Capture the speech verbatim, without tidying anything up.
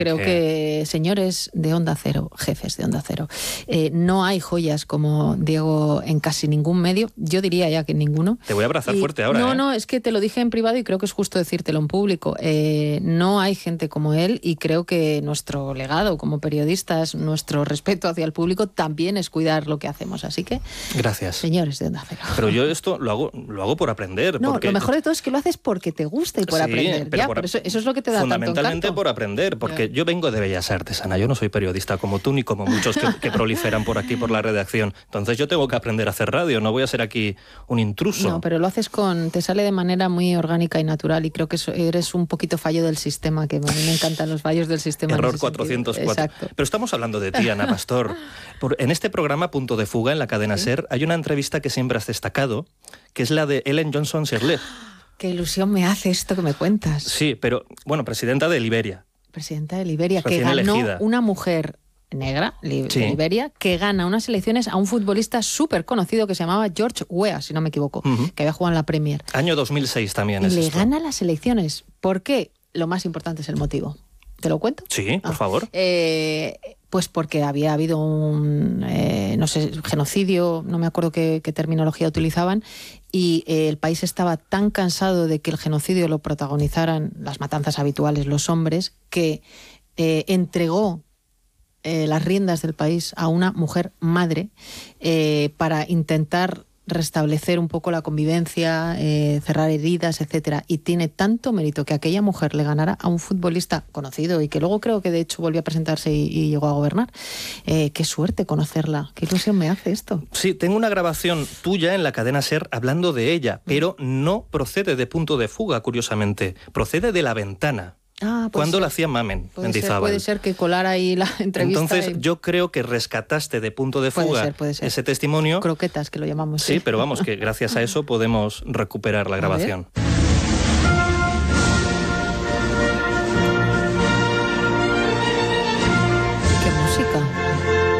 Creo que... que, señores de Onda Cero, jefes de Onda Cero, eh, no hay joyas como Diego en casi ningún medio. Yo diría ya que en ninguno. Te voy a abrazar y, fuerte ahora. No, ¿eh? no, es que te lo dije en privado y creo que es justo decírtelo en público. Eh, no hay gente como él y creo que nuestro legado como periodistas, nuestro respeto hacia el público también es cuidar lo que hacemos. Así que, gracias. Señores de Onda Cero. Pero yo esto lo hago, lo hago por aprender. No, porque... lo mejor de todo es que lo haces porque te gusta y por sí, aprender. Pero ya, por, por eso, eso es lo que te da tanto encanto. Fundamentalmente por aprender, porque ya. Yo vengo de Bellas Artes, Ana. Yo no soy periodista como tú ni como muchos que, que proliferan por aquí, por la redacción. Entonces yo tengo que aprender a hacer radio, no voy a ser aquí un intruso. No, pero lo haces con... te sale de manera muy orgánica y natural y creo que eres un poquito fallo del sistema, que a mí me encantan los fallos del sistema. Error cuatrocientos cuatro. Exacto. Pero estamos hablando de ti, Ana Pastor. Por, en este programa Punto de Fuga, en la cadena ¿Sí? SER, hay una entrevista que siempre has destacado, que es la de Ellen Johnson-Sirleaf. Qué ilusión me hace esto que me cuentas. Sí, pero, bueno, presidenta de Liberia. Presidenta de Liberia, que Recién ganó elegida. Una mujer negra, li Sí. de Liberia, que gana unas elecciones a un futbolista súper conocido que se llamaba George Weah, si no me equivoco, Uh-huh. que había jugado en la Premier. Año dos mil seis también Y es le esto. gana las elecciones. ¿Por qué? Lo más importante es el motivo. ¿Te lo cuento? Sí, por Ah. favor. Eh, pues porque había habido un, eh, no sé, genocidio, no me acuerdo qué, qué terminología utilizaban, y eh, el país estaba tan cansado de que el genocidio lo protagonizaran las matanzas habituales, los hombres, que eh, entregó eh, las riendas del país a una mujer madre eh, para intentar restablecer un poco la convivencia, eh, cerrar heridas, etcétera. Y tiene tanto mérito que aquella mujer le ganara a un futbolista conocido y que luego creo que de hecho volvió a presentarse y, y llegó a gobernar. Eh, qué suerte conocerla. Qué ilusión me hace esto. Sí, tengo una grabación tuya en la cadena SER hablando de ella, pero no procede de Punto de Fuga, curiosamente. Procede de La Ventana. Ah, pues cuando sí. la hacía Mamen Puede Mendizábal. ser, puede ser que colara ahí la entrevista. Entonces y... yo creo que rescataste de Punto de Fuga puede ser, puede ser. ese testimonio. Croquetas, que lo llamamos. Sí, sí, pero vamos, que gracias a eso podemos recuperar la grabación. A ver.